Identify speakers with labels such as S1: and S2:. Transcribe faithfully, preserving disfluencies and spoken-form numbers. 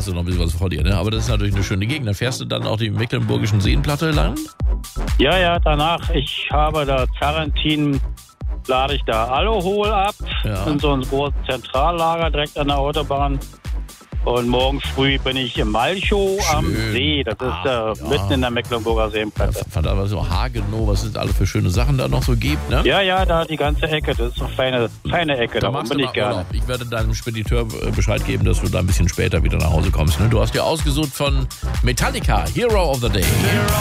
S1: hast du noch ein bisschen was vor dir, ne? Aber das ist natürlich eine schöne Gegend. Dann fährst du dann auch die Mecklenburgischen Seenplatte lang?
S2: Ja, ja, danach, ich habe da Zarentin, lade ich da Aluhol ab,
S1: Ja.
S2: in so einem großen Zentrallager direkt an der Autobahn. Und morgen früh bin ich im Malchow am
S1: Schön.
S2: See. Das ist
S1: Ach,
S2: äh,
S1: ja.
S2: mitten in der Mecklenburger Seenplatte.
S1: Von da war so Hagenow, was es alle für schöne Sachen da noch so gibt, ne?
S2: Ja, ja, da die ganze Ecke. Das ist eine feine, feine Ecke.
S1: Da
S2: Da
S1: machst du
S2: bin
S1: mal
S2: ich gerne.
S1: Urlaub. Ich werde deinem Spediteur äh, Bescheid geben, dass du da ein bisschen später wieder nach Hause kommst. Ne? Du hast dir ausgesucht von Metallica, Hero of the Day.